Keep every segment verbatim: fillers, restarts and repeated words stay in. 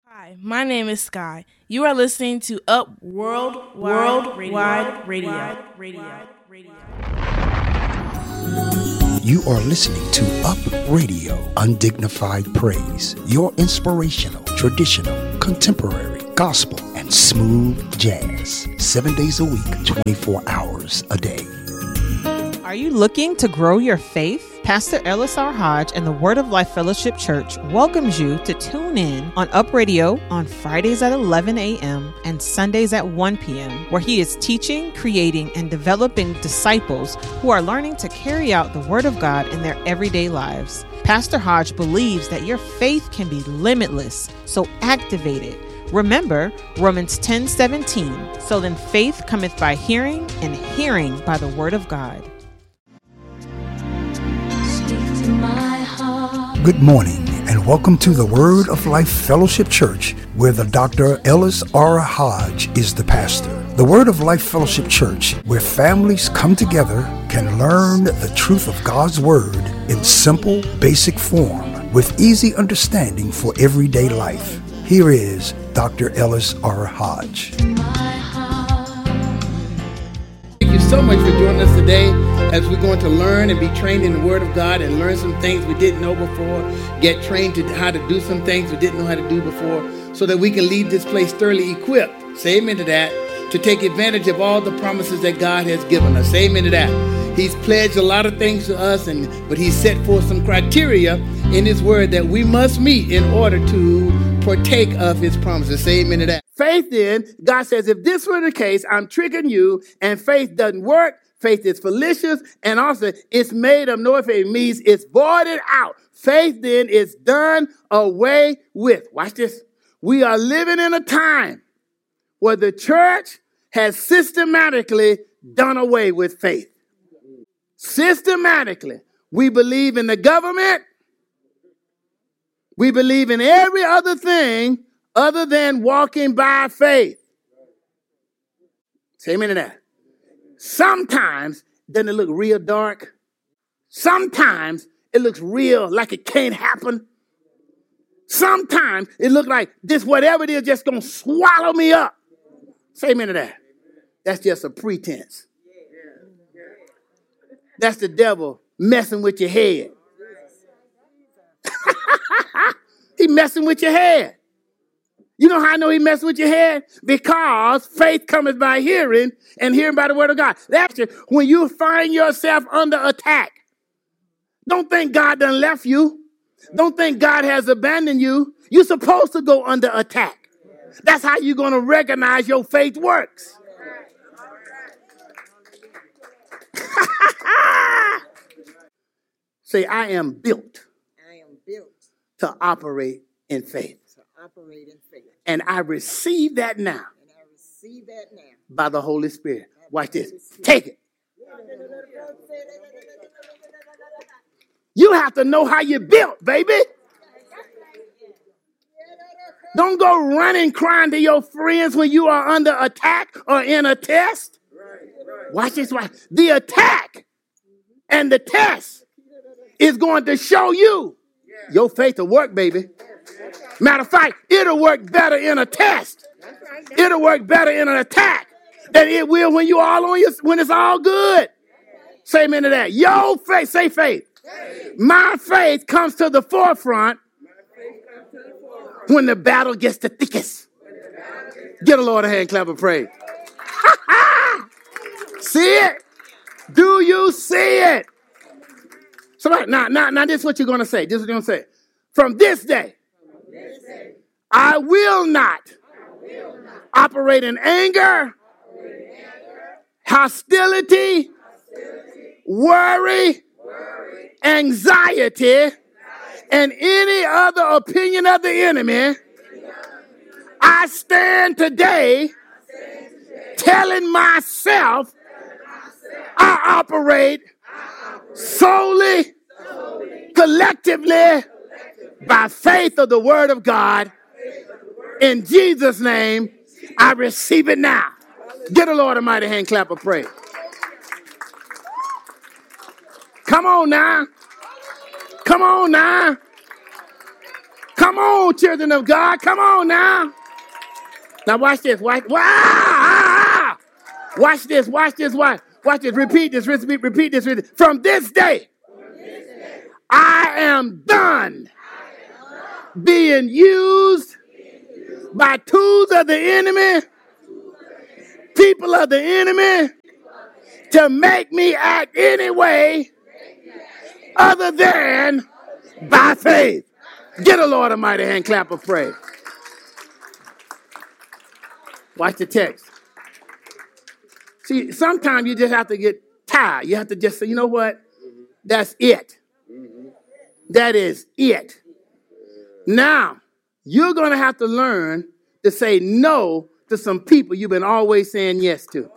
Hi, my name is Sky. You are listening to Up World Worldwide Radio. Radio. Radio. You are listening to Up Radio, Undignified Praise, your inspirational, traditional, contemporary, gospel, and smooth jazz. Seven days a week, twenty-four hours a day. Are you looking to grow your faith? Pastor Ellis R. Hodge and the Word of Life Fellowship Church welcomes you to tune in on Up Radio on Fridays at eleven a.m. and Sundays at one p.m., where he is teaching, creating, and developing disciples who are learning to carry out the Word of God in their everyday lives. Pastor Hodge believes that your faith can be limitless, so activate it. Remember Romans ten seventeen. So then faith cometh by hearing, and hearing by the Word of God. Good morning and welcome to the Word of Life Fellowship Church, where the Doctor Ellis R. Hodge is the pastor. The Word of Life Fellowship Church, where families come together, can learn the truth of God's Word in simple, basic form with easy understanding for everyday life. Here is Doctor Ellis R. Hodge. Thank you so much for joining us today as we're going to learn and be trained in the Word of God and learn some things we didn't know before, get trained to how to do some things we didn't know how to do before, so that we can leave this place thoroughly equipped, say amen to that, to take advantage of all the promises that God has given us. Say amen to that. He's pledged a lot of things to us, and but He set forth some criteria in His Word that we must meet in order to partake of His promises. Say amen to that. Faith then, God says, if this were the case, I'm tricking you, and faith doesn't work. Faith is fallacious, and also it's made of no effect. It means it's voided out. Faith then is done away with. Watch this. We are living in a time where the church has systematically done away with faith. Systematically. We believe in the government. We believe in every other thing other than walking by faith. Say amen to that. Sometimes, doesn't it look real dark? Sometimes it looks real like it can't happen. Sometimes it looks like this, whatever it is, just going to swallow me up. Say amen to that. That's just a pretense. That's the devil messing with your head. He messing with your head. You know how I know he messing with your head? Because faith cometh by hearing, and hearing by the word of God. That's it. When you find yourself under attack, don't think God done left you. Don't think God has abandoned you. You're supposed to go under attack. That's how you're going to recognize your faith works. Say, I am built. I am built to operate in faith. to operate in faith. And I receive that now. And I receive that now. By the Holy Spirit. Watch this. Take it. You have to know how you're built, baby. Don't go running crying to your friends when you are under attack or in a test. Watch this. Watch. The attack and the test is going to show you your faith will work, baby. Matter of fact, it'll work better in a test. It'll work better in an attack than it will when you all on your, when it's all good. Say amen to that. Your faith, say faith. My faith comes to the forefront when the battle gets the thickest. Get a Lord a hand clap of praise. See it? Do you see it? Somebody, now, now, now, this is what you're going to say. This is what you're going to say. From this day, I will not operate in anger, hostility, worry, anxiety, and any other opinion of the enemy. I stand today telling myself I operate solely, collectively, by faith of the word of God. In Jesus' name, I receive it now. Get a Lord a mighty hand clap of praise. Come on now. Come on now. Come on, children of God. Come on now. Now watch this. Watch. Wow. Watch this. Watch this. Watch. Watch this. Repeat this. Repeat, repeat this. Repeat. From this day, I am done being used by tools of the enemy, people of the enemy, to make me act any way other than by faith. Get a Lord Almighty hand clap of praise. Watch the text. See, sometimes you just have to get tired. You have to just say, you know what? That's it. That is it. Now, you're going to have to learn to say no to some people you've been always saying yes to.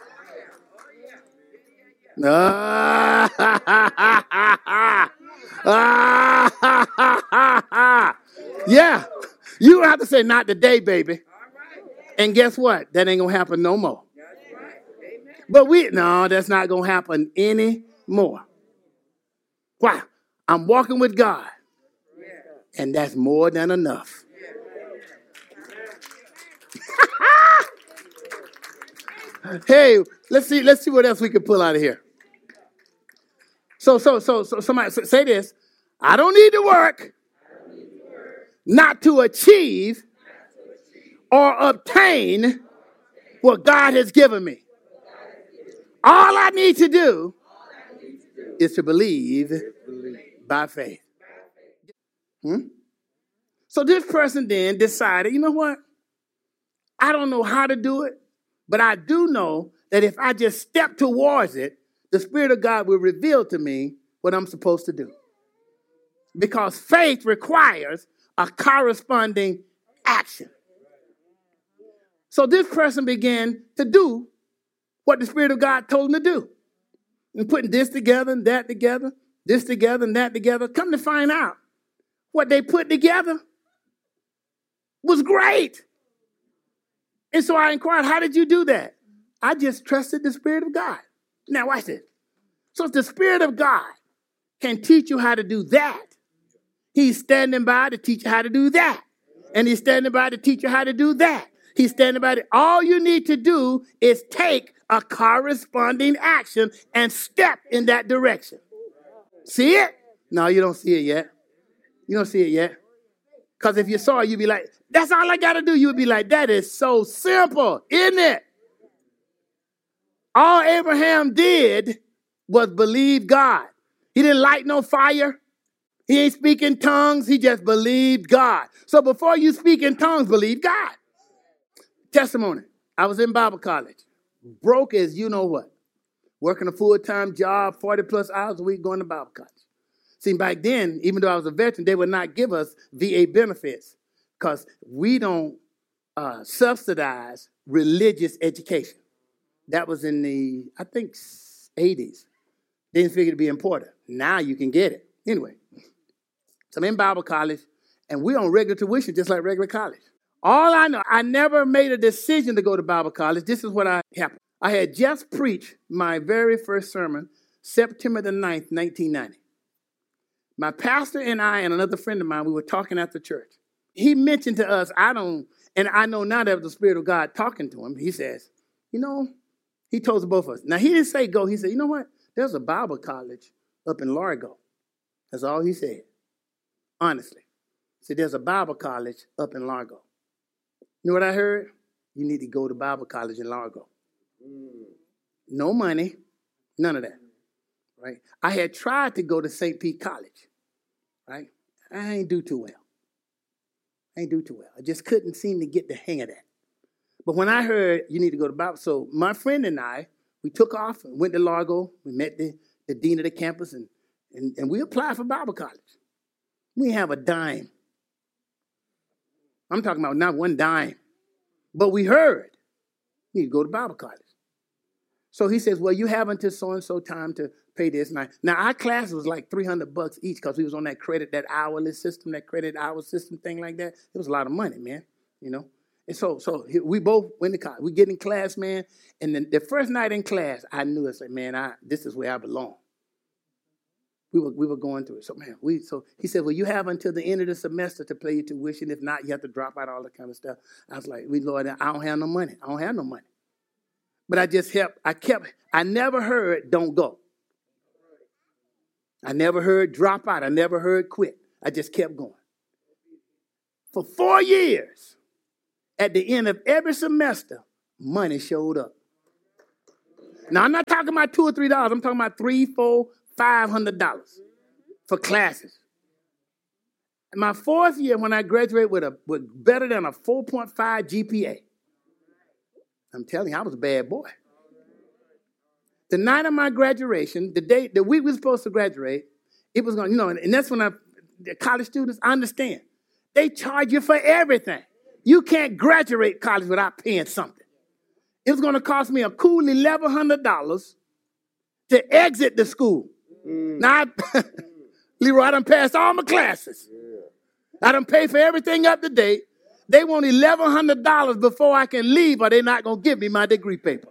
Ah, ha, ha, ha, ha. Ah, ha, ha, ha, ha. Yeah, you have to say not today, baby. And guess what? That ain't going to happen no more. But we, no, that's not going to happen anymore. Why? I'm walking with God. And that's more than enough. Hey, let's see, let's see what else we can pull out of here. So, so, so, so somebody say this. I don't need to work not to achieve or obtain what God has given me. All I need to do is to believe by faith. Hmm? So this person then decided, you know what? I don't know how to do it, but I do know that if I just step towards it, the Spirit of God will reveal to me what I'm supposed to do. Because faith requires a corresponding action. So this person began to do what the Spirit of God told him to do. And putting this together and that together, this together and that together. Come to find out, what they put together was great. And so I inquired, how did you do that? I just trusted the Spirit of God. Now watch this. So if the Spirit of God can teach you how to do that, he's standing by to teach you how to do that. And he's standing by to teach you how to do that. He's standing by to, all you need to do is take a corresponding action and step in that direction. See it? No, you don't see it yet. You don't see it yet. Because if you saw it, you'd be like, that's all I got to do. You'd be like, that is so simple, isn't it? All Abraham did was believe God. He didn't light no fire. He ain't speaking tongues. He just believed God. So before you speak in tongues, believe God. Testimony. I was in Bible college. Broke as you know what. Working a full-time job, forty plus hours a week, going to Bible college. See, back then, even though I was a veteran, they would not give us V A benefits because we don't uh, subsidize religious education. That was in the, I think, eighties. Didn't figure it to be important. Now you can get it. Anyway, so I'm in Bible college, and we're on regular tuition just like regular college. All I know, I never made a decision to go to Bible college. This is what I happened. I had just preached my very first sermon, September the ninth, nineteen ninety. My pastor and I and another friend of mine, we were talking at the church. He mentioned to us, I don't, and I know now that was the Spirit of God talking to him. He says, you know, he told both of us. Now, he didn't say go. He said, you know what? There's a Bible college up in Largo. That's all he said. Honestly. He said, there's a Bible college up in Largo. You know what I heard? You need to go to Bible college in Largo. No money, none of that. Right? I had tried to go to Saint Pete College. Right? I ain't do too well. I ain't do too well. I just couldn't seem to get the hang of that. But when I heard you need to go to Bible, so my friend and I, we took off and went to Largo. We met the, the dean of the campus, and, and, and we applied for Bible college. We didn't have a dime. I'm talking about not one dime. But we heard you need to go to Bible college. So he says, well, you have until so-and-so time to pay this. Now, now our class was like three hundred bucks each because we was on that credit, that hourly system, that credit hour system thing like that. It was a lot of money, man, you know. And so so we both went to college. We get in class, man. And then the first night in class, I knew, I said, man, I, this is where I belong. We were we were going through it. So man, we so he said, well, you have until the end of the semester to pay your tuition. If not, you have to drop out all that kind of stuff. I was like, we Lord, I don't have no money. I don't have no money. But I just helped. I kept. I never heard don't go. I never heard drop out. I never heard quit. I just kept going. For four years, at the end of every semester, money showed up. Now, I'm not talking about two or three dollars. I'm talking about three, four, five hundred dollars for classes. In my fourth year, when I graduated with a with better than a four point five G P A, I'm telling you, I was a bad boy. The night of my graduation, the day, the week we were supposed to graduate, it was going, you know, and, and that's when I, the college students, I understand. They charge you for everything. You can't graduate college without paying something. It was going to cost me a cool eleven hundred dollars to exit the school. Mm. Now, I, Leroy, I done passed all my classes. Yeah. I done paid for everything up to date. They want eleven hundred dollars before I can leave, or they're not going to give me my degree paper.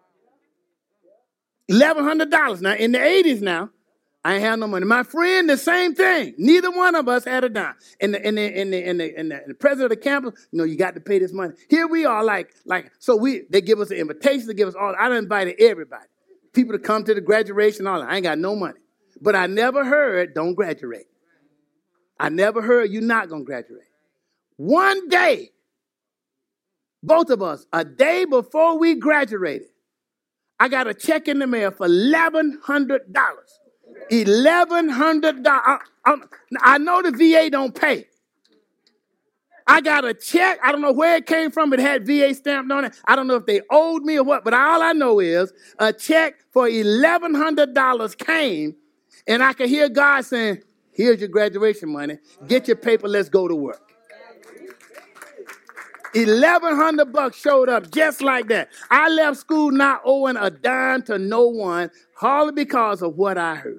eleven hundred dollars. Now, in the eighties now, I ain't have no money. My friend, the same thing. Neither one of us had a dime. And the, and the, and the, and the, and the, and the president of the campus, you know, you got to pay this money. Here we are like, like, so we, they give us an invitation, they give us all. I done invited everybody. People to come to the graduation, all that. I ain't got no money. But I never heard, don't graduate. I never heard you're not going to graduate. One day, both of us, a day before we graduated, I got a check in the mail for eleven hundred dollars. eleven hundred dollars. I, I, I know the V A don't pay. I got a check. I don't know where it came from. It had V A stamped on it. I don't know if they owed me or what, but all I know is a check for eleven hundred dollars came, and I could hear God saying, here's your graduation money. Get your paper. Let's go to work. eleven hundred bucks showed up just like that. I left school not owing a dime to no one, hardly because of what I heard.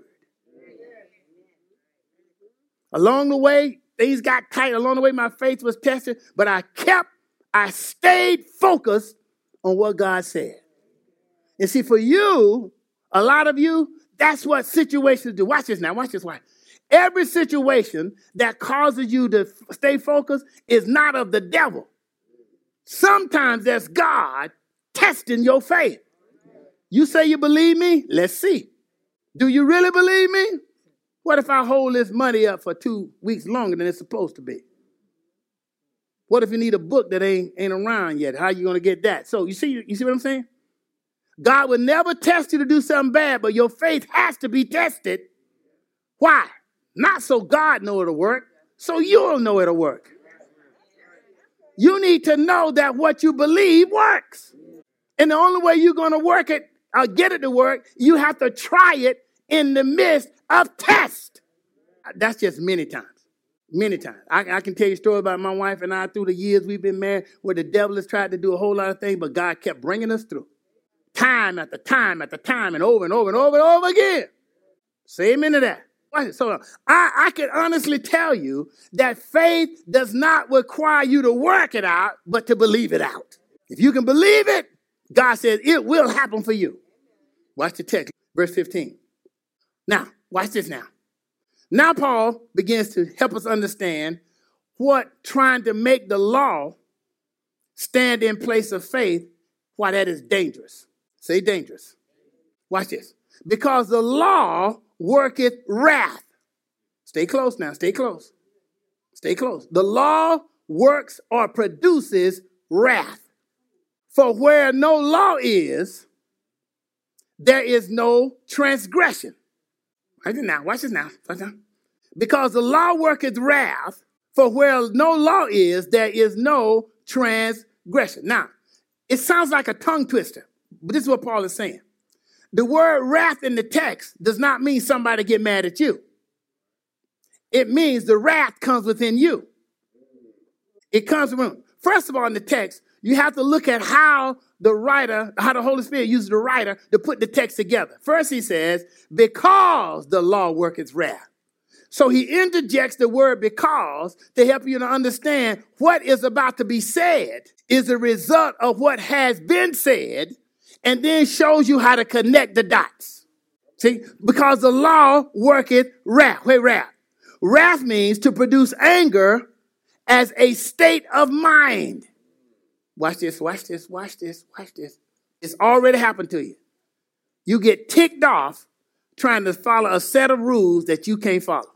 Along the way, things got tight. Along the way, my faith was tested, but I kept, I stayed focused on what God said. And see, for you, a lot of you, that's what situations do. Watch this now. Watch this. Watch. Every situation that causes you to stay focused is not of the devil. Sometimes that's God testing your faith. You say you believe me? Let's see. Do you really believe me? What if I hold this money up for two weeks longer than it's supposed to be? What if you need a book that ain't, ain't around yet? How are you going to get that? So you see, you see what I'm saying? God would never test you to do something bad, but your faith has to be tested. Why? Not so God know it'll work, so you'll know it'll work. You need to know that what you believe works. And the only way you're going to work it or get it to work, you have to try it in the midst of test. That's just many times. Many times. I, I can tell you a story about my wife and I through the years we've been married where the devil has tried to do a whole lot of things, but God kept bringing us through. Time after time after time and over and over and over and over again. Say amen to that. So I, I can honestly tell you that faith does not require you to work it out, but to believe it out. If you can believe it, God says it will happen for you. Watch the text, verse fifteen. Now, watch this now. Now Paul begins to help us understand what trying to make the law stand in place of faith, why that is dangerous. Say dangerous. Watch this. Because the law worketh wrath. Stay close now. Stay close. Stay close. The law works or produces wrath. For where no law is, there is no transgression. Watch this now. Watch this now. Watch this now. Because the law worketh wrath, for where no law is, there is no transgression. Now, it sounds like a tongue twister, but this is what Paul is saying. The word wrath in the text does not mean somebody get mad at you. It means the wrath comes within you. It comes from, first of all, in the text, you have to look at how the writer, how the Holy Spirit uses the writer to put the text together. First, he says, because the law worketh wrath. So he interjects the word because to help you to understand what is about to be said is a result of what has been said, and then shows you how to connect the dots. See, because the law worketh wrath. Wait, wrath. Wrath means to produce anger as a state of mind. Watch this, watch this, watch this, watch this. It's already happened to you. You get ticked off trying to follow a set of rules that you can't follow.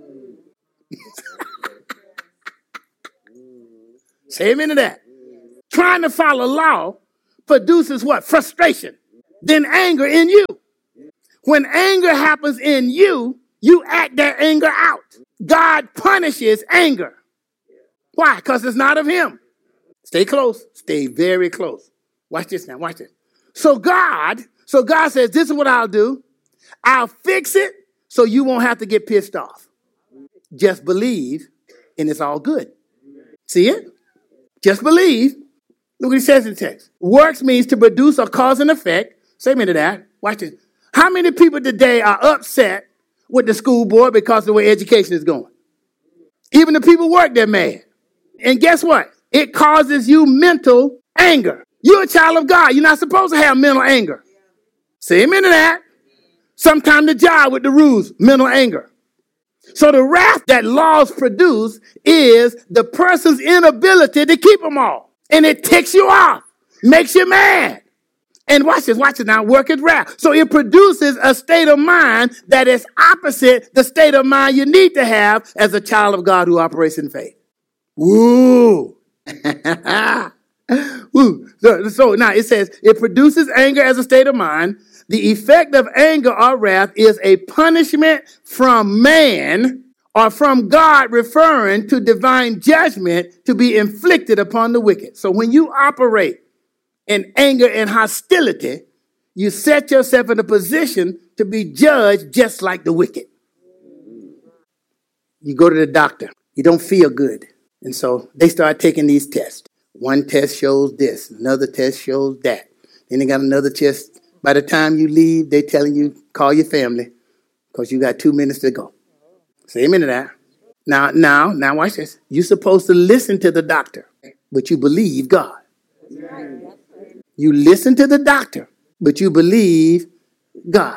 Say amen to that. Trying to follow law produces what? Frustration. Then anger in you. When anger happens in you, you act that anger out. God punishes anger. Why? Because it's not of him. Stay close. Stay very close. Watch this now. Watch this. So God, so God says, this is what I'll do. I'll fix it so you won't have to get pissed off. Just believe and it's all good. See it? Just believe. Look what he says in the text. Works means to produce a cause and effect. Say amen to that. Watch this. How many people today are upset with the school board because of the way education is going? Even the people work, they're mad. And guess what? It causes you mental anger. You're a child of God. You're not supposed to have mental anger. Say amen to that. Sometimes the job with the rules, mental anger. So the wrath that laws produce is the person's inability to keep them all. And it ticks you off, makes you mad. And watch this, watch it now, work it wrath. So it produces a state of mind that is opposite the state of mind you need to have as a child of God who operates in faith. Woo! Woo. So, so now it says, it produces anger as a state of mind. The effect of anger or wrath is a punishment from man or from God, referring to divine judgment to be inflicted upon the wicked. So when you operate in anger and hostility, you set yourself in a position to be judged just like the wicked. You go to the doctor. You don't feel good. And so they start taking these tests. One test shows this. Another test shows that. Then they got another test. By the time you leave, they're telling you, call your family because you got two minutes to go. Say amen to that. Now, now, now watch this. You're supposed to listen to the doctor, but you believe God. You listen to the doctor, but you believe God.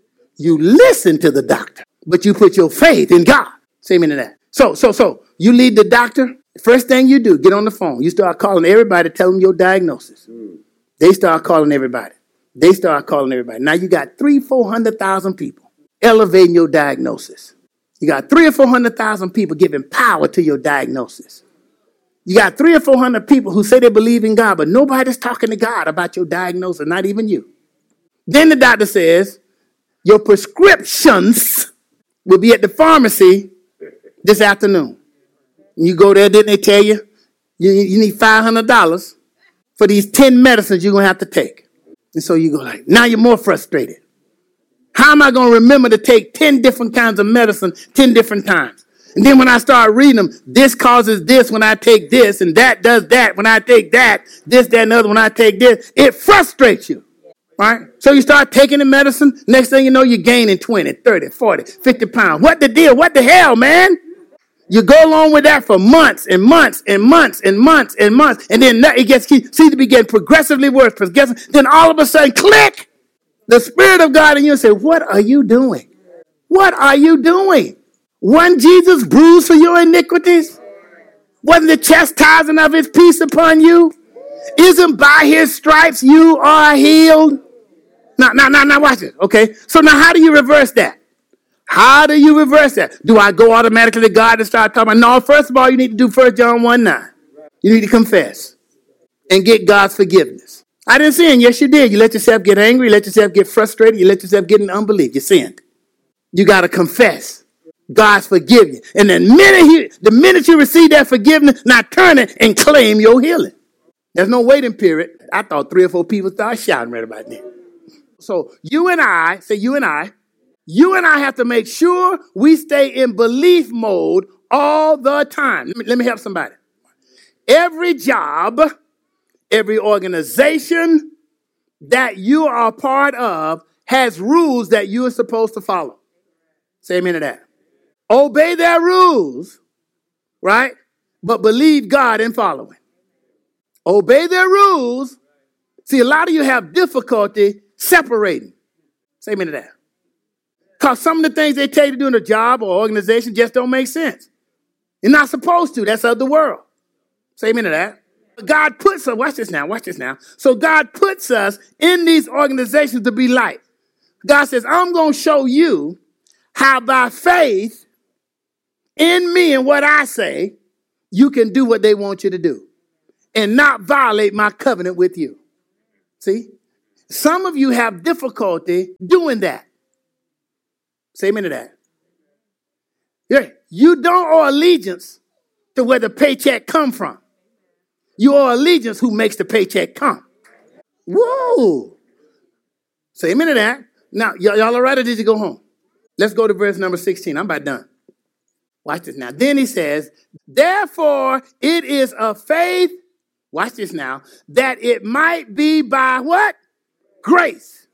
You listen to the doctor, but you put your faith in God. Say amen to that. So, so, so, you leave the doctor. First thing you do, get on the phone. You start calling everybody, tell them your diagnosis. They start calling everybody. They start calling everybody. Now you got three, four hundred thousand people elevating your diagnosis. You got three or four hundred thousand people giving power to your diagnosis. You got three or four hundred people who say they believe in God, but nobody's talking to God about your diagnosis, not even you. Then the doctor says, your prescriptions will be at the pharmacy this afternoon. And you go there, didn't they tell you? You, you need five hundred dollars for these ten medicines you're going to have to take. And so you go like, now you're more frustrated. How am I going to remember to take ten different kinds of medicine ten different times? And then when I start reading them, this causes this when I take this, and that does that when I take that, this, that, and other when I take this. It frustrates you, right? So you start taking the medicine. Next thing you know, you're gaining twenty, thirty, forty, fifty pounds. What the deal? What the hell, man? You go along with that for months and months and months and months and months. And then it gets seems to be getting progressively worse. Progressive. Then all of a sudden, click, the Spirit of God in you say, what are you doing? What are you doing? Wasn't Jesus bruised for your iniquities? Wasn't the chastising of his peace upon you? Isn't by his stripes you are healed? Now, now, now, now watch it. Okay. So now how do you reverse that? How do you reverse that? Do I go automatically to God and start talking about, no, first of all, you need to do First John one nine. You need to confess and get God's forgiveness. I didn't sin. Yes, you did. You let yourself get angry. You let yourself get frustrated. You let yourself get in unbelief. You sinned. You got to confess. God's forgive you. And the minute, he, the minute you receive that forgiveness, now turn it and claim your healing. There's no waiting period. I thought three or four people started shouting right about that. So you and I, say you and I, you and I have to make sure we stay in belief mode all the time. Let me, let me help somebody. Every job, every organization that you are a part of has rules that you are supposed to follow. Say amen to that. Obey their rules, right? But believe God in following. Obey their rules. See, a lot of you have difficulty separating. Say amen to that. Because some of the things they tell you to do in a job or organization just don't make sense. You're not supposed to. That's of the world. Say amen to that. God puts us, watch this now, watch this now. So God puts us in these organizations to be light. God says, I'm going to show you how by faith in me and what I say, you can do what they want you to do and not violate my covenant with you. See, some of you have difficulty doing that. Say amen to that. Yeah, you don't owe allegiance to where the paycheck come from. You owe allegiance who makes the paycheck come. Whoa. Say amen to that. Now, y- y'all all right or did you go home? Let's go to verse number sixteen. I'm about done. Watch this now. Then he says, therefore it is of faith, watch this now, that it might be by what? Grace.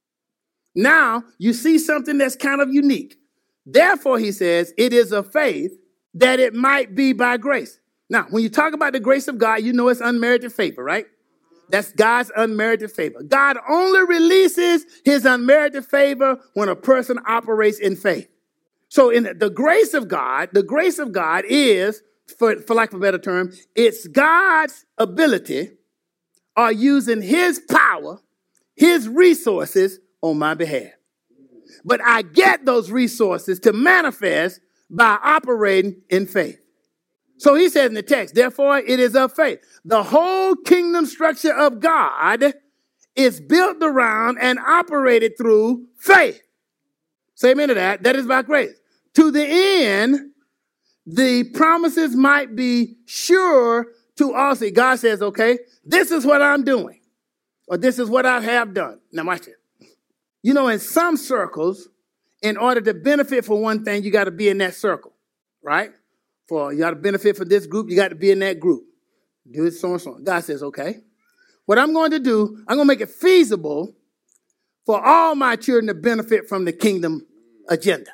Now, you see something that's kind of unique. Therefore, he says, it is of faith that it might be by grace. Now, when you talk about the grace of God, you know it's unmerited favor, right? That's God's unmerited favor. God only releases his unmerited favor when a person operates in faith. So in the grace of God, the grace of God is, for, for lack of a better term, it's God's ability or using his power, his resources on my behalf. But I get those resources to manifest by operating in faith. So he says in the text, therefore it is of faith. The whole kingdom structure of God is built around and operated through faith. Say amen to that. That is by grace. To the end, the promises might be sure to all see. God says, okay, this is what I'm doing. Or this is what I have done. Now watch it. You know, in some circles, in order to benefit from one thing, you got to be in that circle, right? For you got to benefit from this group, you got to be in that group. Do it so and so. God says, okay, what I'm going to do, I'm going to make it feasible for all my children to benefit from the kingdom agenda.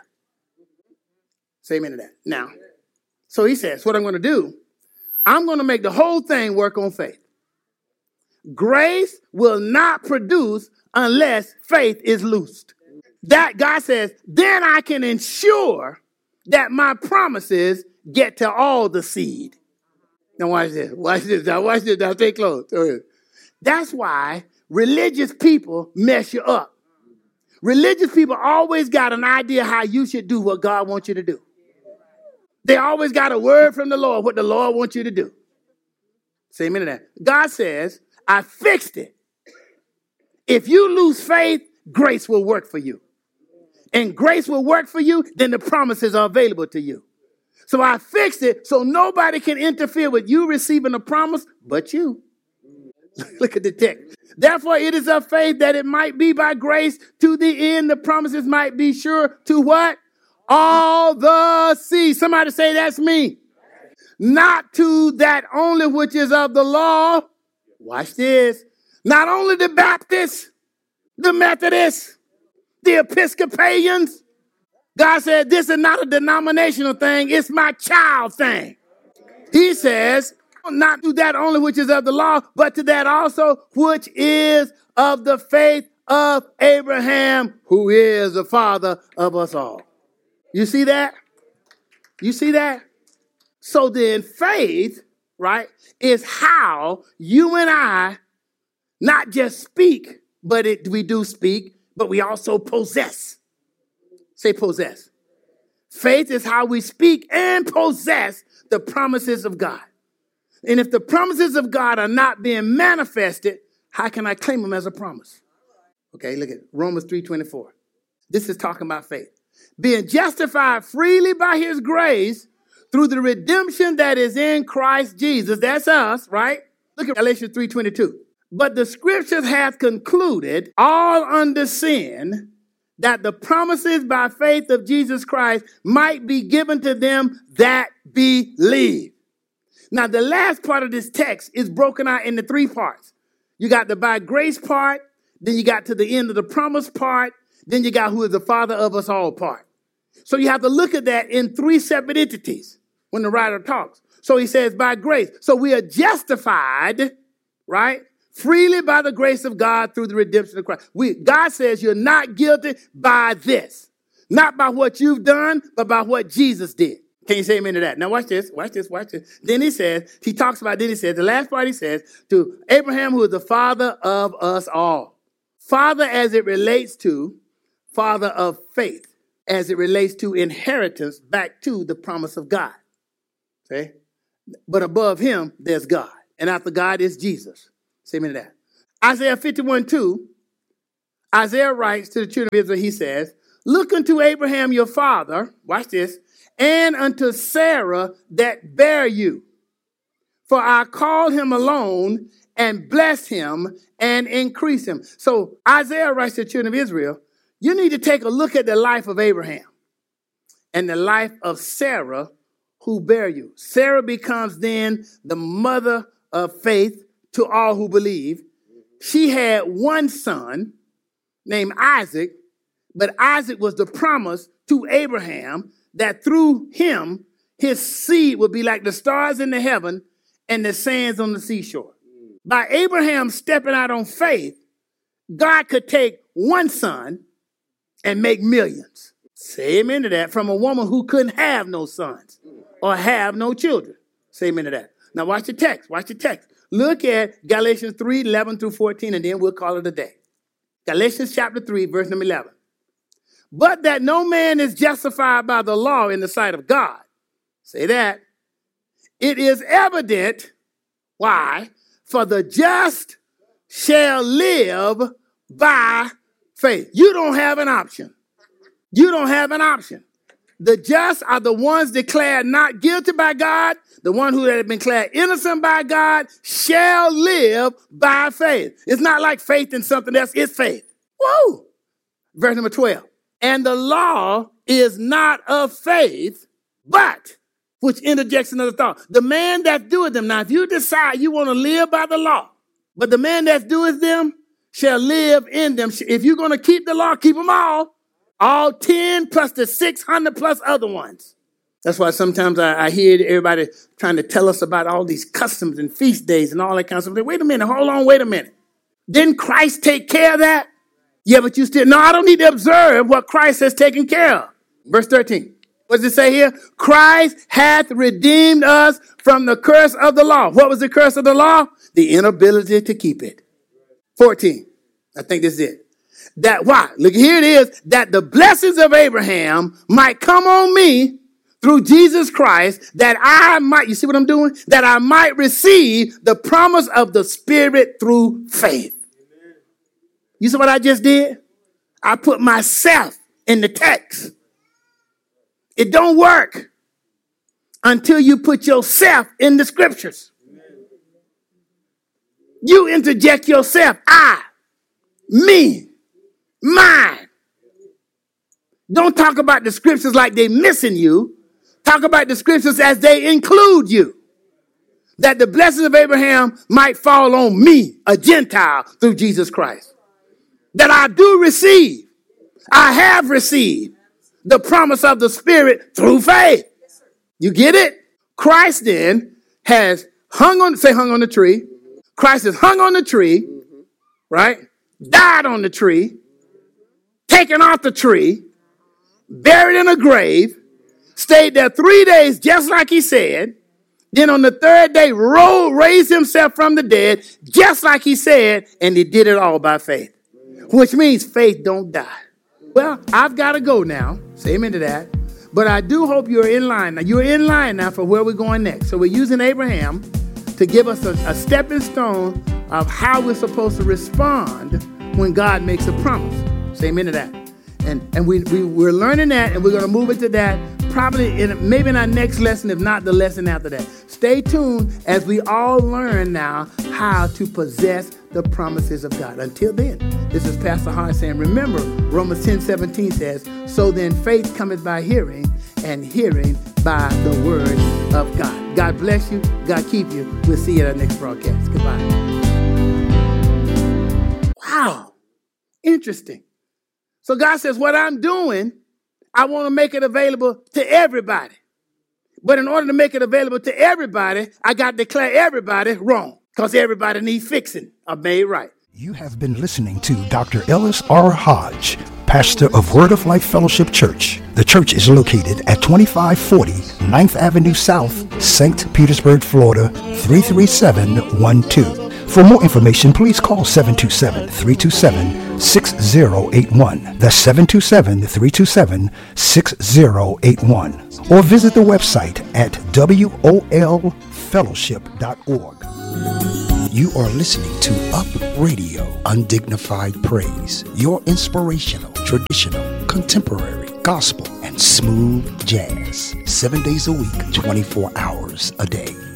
Say amen to that. Now, so he says, what I'm going to do, I'm going to make the whole thing work on faith. Grace will not produce unless faith is loosed. That God says, then I can ensure that my promises get to all the seed. Now watch this. Watch this. Now watch this. Now stay close. That's why religious people mess you up. Religious people always got an idea how you should do what God wants you to do. They always got a word from the Lord, what the Lord wants you to do. Say amen to that. God says, I fixed it. If you lose faith, grace will work for you. And grace will work for you, then the promises are available to you. So I fixed it so nobody can interfere with you receiving a promise but you. Look at the text. Therefore, it is of faith that it might be by grace to the end. The promises might be sure to what? All the seed. Somebody say that's me. Not to that only which is of the law. Watch this. Not only the Baptists, the Methodists, the Episcopalians. God said, this is not a denominational thing. It's my child thing. He says, not to that only which is of the law, but to that also which is of the faith of Abraham, who is the father of us all. You see that? You see that? So then faith, right, is how you and I not just speak, but it, we do speak, but we also possess. Say possess. Faith is how we speak and possess the promises of God. And if the promises of God are not being manifested, how can I claim them as a promise? Okay, look at Romans three twenty-four. This is talking about faith. Being justified freely by his grace through the redemption that is in Christ Jesus. That's us, right? Look at Galatians three twenty-two. But the scriptures hath concluded all under sin, that the promises by faith of Jesus Christ might be given to them that believe. Now, the last part of this text is broken out into three parts. You got the by grace part, then you got to the end of the promise part, then you got who is the father of us all part. So you have to look at that in three separate entities when the writer talks. So he says by grace. So we are justified, right? Freely by the grace of God through the redemption of Christ. We, God says you're not guilty by this. Not by what you've done, but by what Jesus did. Can you say amen to that? Now watch this, watch this, watch this. Then he says, he talks about, then he says, the last part he says, to Abraham, who is the father of us all. Father as it relates to, father of faith, as it relates to inheritance back to the promise of God. See? But above him, there's God. And after God is Jesus. Say amen to that. Isaiah fifty-one two, Isaiah writes to the children of Israel, he says, look unto Abraham your father, watch this, and unto Sarah that bare you. For I called him alone and blessed him and increased him. So Isaiah writes to the children of Israel, you need to take a look at the life of Abraham and the life of Sarah who bare you. Sarah becomes then the mother of faith to all who believe. She had one son named Isaac, but Isaac was the promise to Abraham that through him, his seed would be like the stars in the heaven and the sands on the seashore. By Abraham stepping out on faith, God could take one son and make millions. Say amen to that from a woman who couldn't have no sons or have no children. Say amen to that. Now watch the text. Watch the text. Look at Galatians three, eleven through fourteen, and then we'll call it a day. Galatians chapter three, verse number eleven. But that no man is justified by the law in the sight of God. Say that. It is evident. Why? For the just shall live by faith. You don't have an option. You don't have an option. The just are the ones declared not guilty by God. The one who had been declared innocent by God shall live by faith. It's not like faith in something else. It's faith. Woo! Verse number twelve. And the law is not of faith, but, which interjects another thought, the man that doeth them. Now, if you decide you want to live by the law, but the man that doeth them shall live in them. If you're going to keep the law, keep them all. All ten plus the six hundred plus other ones. That's why sometimes I, I hear everybody trying to tell us about all these customs and feast days and all that kind of stuff. Wait a minute, hold on, wait a minute. Didn't Christ take care of that? Yeah, but you still, no, I don't need to observe what Christ has taken care of. Verse thirteen. What does it say here? Christ hath redeemed us from the curse of the law. What was the curse of the law? The inability to keep it. fourteen. I think this is it. That why? Look, here it is. That the blessings of Abraham might come on me through Jesus Christ, that I might, you see what I'm doing? That I might receive the promise of the Spirit through faith. You see what I just did? I put myself in the text. It don't work until you put yourself in the scriptures. You interject yourself. I, me, mine. Don't talk about the scriptures like they're missing you. Talk about the scriptures as they include you. That the blessings of Abraham might fall on me, a Gentile, through Jesus Christ. That I do receive, I have received the promise of the Spirit through faith. You get it? Christ then has hung on, say hung on the tree. Christ has hung on the tree, right? Died on the tree, taken off the tree, buried in a grave, stayed there three days just like he said. Then on the third day, rose, raised himself from the dead just like he said, and he did it all by faith. Which means faith don't die. Well, I've got to go now. Say amen to that. But I do hope you're in line. Now, you're in line now for where we're going next. So we're using Abraham to give us a, a stepping stone of how we're supposed to respond when God makes a promise. Say amen to that. And and we, we, we're learning that, and we're going to move into that probably in maybe in our next lesson, if not the lesson after that. Stay tuned as we all learn now how to possess the promises of God. Until then, this is Pastor Hart saying, remember, Romans ten seventeen says, so then faith cometh by hearing, and hearing by the word of God. God bless you. God keep you. We'll see you at our next broadcast. Goodbye. Wow. Interesting. So God says, what I'm doing, I want to make it available to everybody. But in order to make it available to everybody, I got to declare everybody wrong, because everybody needs fixing or made right. You have been listening to Doctor Ellis R. Hodge, pastor of Word of Life Fellowship Church. The church is located at twenty-five forty ninth Avenue South, Saint Petersburg, Florida, three three seven one two. For more information, please call seven two seven, three two seven, six zero eight one. That's seven two seven, three two seven, six zero eight one. Or visit the website at W O L fellowship dot org. You are listening to Up Radio, Undignified Praise, your inspirational, traditional, contemporary, gospel, and smooth jazz. Seven days a week, twenty-four hours a day.